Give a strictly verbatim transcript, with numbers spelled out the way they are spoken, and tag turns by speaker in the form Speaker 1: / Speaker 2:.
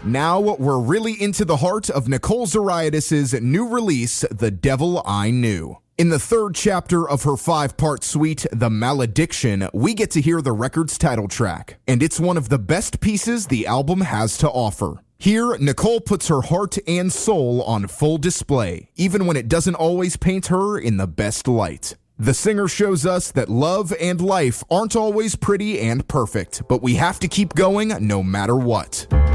Speaker 1: Now we're really into the heart of Nicole Zariadis' new release, The Devil I Knew. In the third chapter of her five-part suite, The Malediction, we get to hear the record's title track, and it's one of the best pieces the album has to offer. Here, Nicole puts her heart and soul on full display, even when it doesn't always paint her in the best light. The singer shows us that love and life aren't always pretty and perfect, but we have to keep going no matter what.